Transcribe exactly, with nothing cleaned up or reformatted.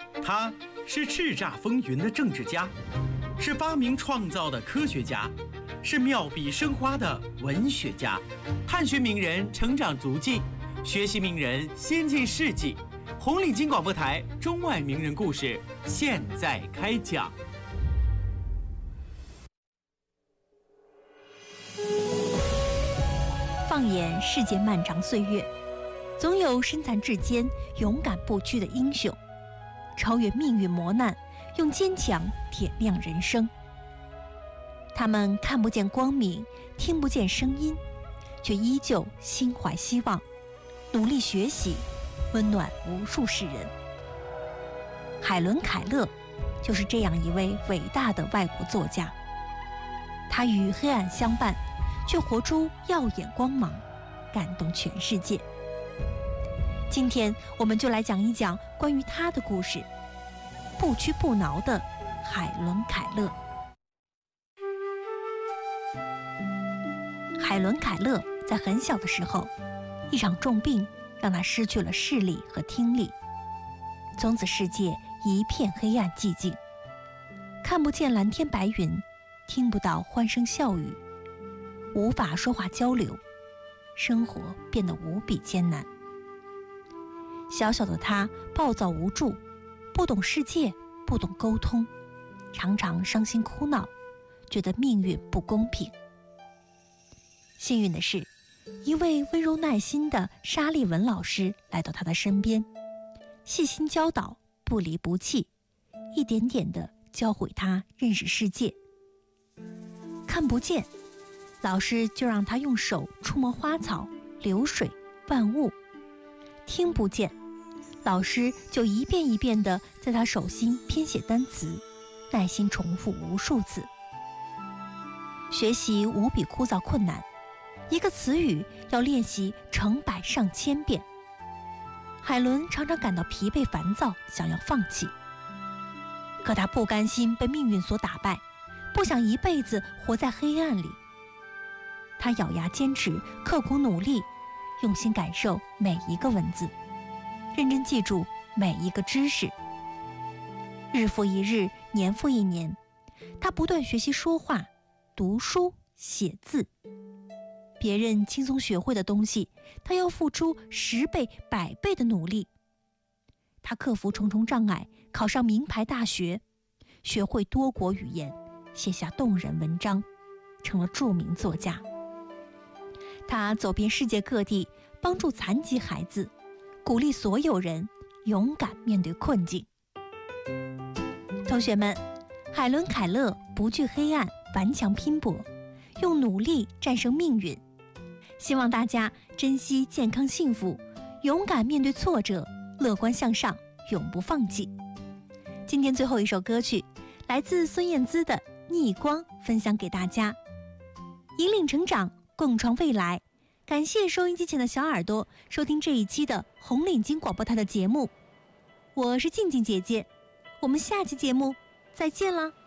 他是叱咤风云的政治家，是发明创造的科学家，是妙笔生花的文学家。探寻名人成长足迹，学习名人先进事迹。红领巾广播台中外名人故事现在开讲。 放眼世界漫长岁月，总有身残志坚、勇敢不屈的英雄，超越命运磨难，用坚强点亮人生。他们看不见光明，听不见声音，却依旧心怀希望，努力学习，温暖无数世人。海伦·凯勒就是这样一位伟大的外国作家，他与黑暗相伴，却活出耀眼光芒，感动全世界。今天我们就来讲一讲关于他的故事，不屈不挠的海伦·凯勒。海伦·凯勒在很小的时候，一场重病让他失去了视力和听力，从此世界一片黑暗寂静，看不见蓝天白云，听不到欢声笑语，无法说话交流，生活变得无比艰难。小小的他暴躁无助，不懂世界，不懂沟通，常常伤心哭闹，觉得命运不公平。幸运的是，一位温柔耐心的沙利文老师来到他的身边，细心教导，不离不弃，一点点地教会他认识世界。看不见，老师就让他用手触摸花草、流水、万物。听不见，老师就一遍一遍地在他手心编写单词，耐心重复无数次。学习无比枯燥困难，一个词语要练习成百上千遍。海伦常常感到疲惫烦躁，想要放弃。可他不甘心被命运所打败，不想一辈子活在黑暗里。他咬牙坚持，刻苦努力，用心感受每一个文字，认真记住每一个知识。日复一日，年复一年，他不断学习说话、读书、写字。别人轻松学会的东西，他要付出十倍、百倍的努力。他克服重重障碍，考上名牌大学，学会多国语言，写下动人文章，成了著名作家。他走遍世界各地，帮助残疾孩子，鼓励所有人勇敢面对困境。同学们，海伦·凯勒不惧黑暗，顽强拼搏，用努力战胜命运。希望大家珍惜健康幸福，勇敢面对挫折，乐观向上，永不放弃。今天最后一首歌曲来自孙燕姿的《逆光》，分享给大家。引领成长，共创未来。感谢收音机前的小耳朵收听这一期的红领巾广播台的节目，我是静静姐姐，我们下期节目再见啦。